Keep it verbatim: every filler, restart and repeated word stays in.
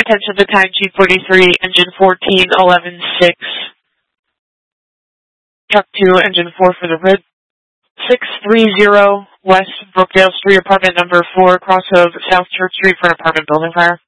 Attention to time G forty-three, engine fourteen eleven six. Truck two, engine four for the red. six three zero West Brookdale Street, apartment number four, cross of South Church Street for an apartment building fire.